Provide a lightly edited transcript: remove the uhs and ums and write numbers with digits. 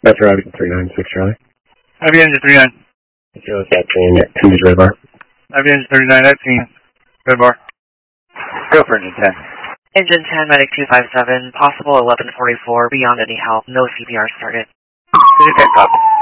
Metro Avenue 396, Charlie. Heavy engine 39. Zero Captain at 2 Red Bar. Heavy engine 39 at team. Red Bar. Go for engine 10. Engine 10, medic 257, possible 1144, beyond any help, no CPR started. Engine 10, copy.